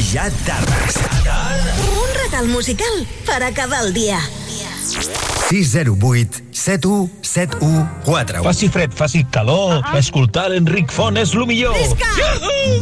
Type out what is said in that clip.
ja tardes. Un regal musical per acabar el dia. 608 7171 4. Faci fred, faci calor, escoltar l'Enric Font és lo millor. Visca!